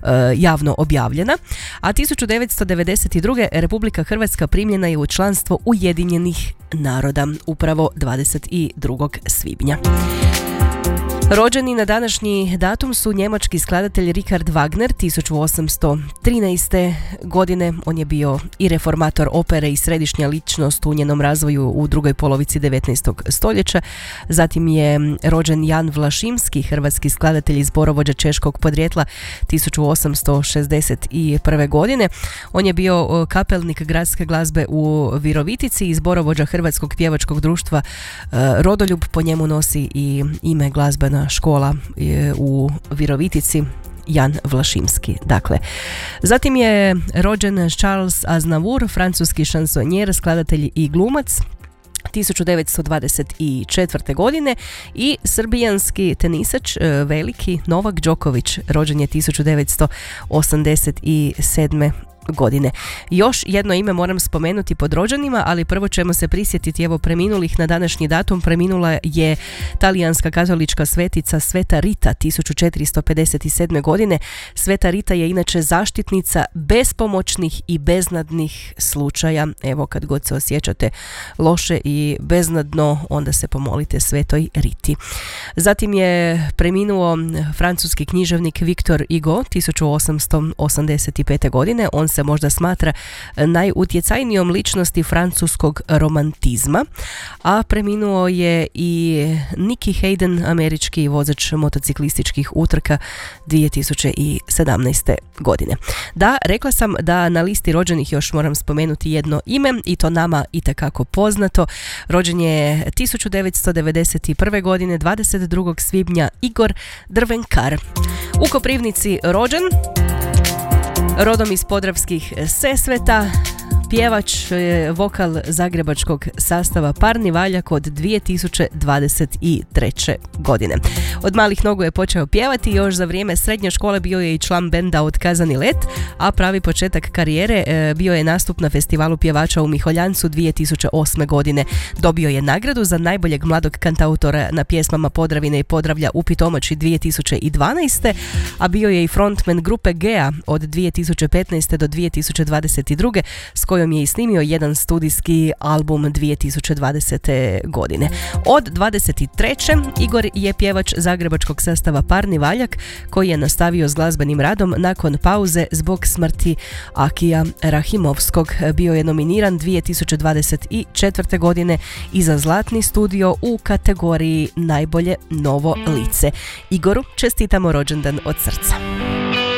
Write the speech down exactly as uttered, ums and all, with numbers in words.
javno objavljena, a tisuću devetsto devedeset druge. Republika Hrvatska primljena je u članstvo Ujedinjenih naroda, upravo dvadeset drugog svibnja. Rođeni na današnji datum su njemački skladatelj Richard Wagner tisuću osamsto trinaeste. godine. On je bio i reformator opere i središnja ličnost u njenom razvoju u drugoj polovici devetnaestog stoljeća. Zatim je rođen Jan Vlašimski, hrvatski skladatelj i zborovođa češkog podrijetla tisuću osamsto šezdeset prve. godine. On je bio kapelnik gradske glazbe u Virovitici i zborovođa Hrvatskog pjevačkog društva Rodoljub. Po njemu nosi i ime glazbena škola u Virovitici, Jan Vlašimski. Dakle, zatim je rođen Charles Aznavour, francuski šansonjer, skladatelj i glumac tisuću devetsto dvadeset četvrte. godine i srbijanski tenisač veliki Novak Đoković, rođen je tisuću devetsto osamdeset sedme. godine. Još jedno ime moram spomenuti pod rođenima, ali prvo ćemo se prisjetiti evo preminulih na današnji datum. Preminula je talijanska katolička svetica Sveta Rita tisuću četiristo pedeset sedme. godine. Sveta Rita je inače zaštitnica bespomoćnih i beznadnih slučaja. Evo kad god se osjećate loše i beznadno, onda se pomolite Svetoj Riti. Zatim je preminuo francuski književnik Victor Hugo tisuću osamsto osamdeset pete. godine. On se možda smatra najutjecajnijom ličnosti francuskog romantizma, a preminuo je i Nicky Hayden, američki vozač motociklističkih utrka dvije tisuće sedamnaeste. godine. Da, rekla sam da na listi rođenih još moram spomenuti jedno ime i to nama itekako poznato. Rođen je tisuću devetsto devedeset prve. godine, dvadeset drugog svibnja, Igor Drvenkar. U Koprivnici rođen, rodom iz podravskih Sesveta, pjevač, vokal zagrebačkog sastava Parni Valjak od dvije tisuće dvadeset treće. godine. Od malih nogu je počeo pjevati, još za vrijeme srednje škole bio je i član benda Otkazani let, a pravi početak karijere bio je nastup na festivalu pjevača u Miholjancu dvije tisuće osme. godine. Dobio je nagradu za najboljeg mladog kantautora na pjesmama Podravine i Podravlja u Pitomači dvije tisuće dvanaeste. a bio je i frontman grupe Gea od dvije tisuće petnaeste. do dvije tisuće dvadeset druge. s kojom je i snimio jedan studijski album dvije tisuće dvadesete. godine. Od dvadeset treće. Igor je pjevač zagrebačkog sastava Parni Valjak, koji je nastavio s glazbenim radom nakon pauze zbog smrti Akija Rahimovskog. Bio je nominiran dvije tisuće dvadeset četvrte. godine i za Zlatni studio u kategoriji Najbolje novo lice. Igoru čestitamo rođendan od srca.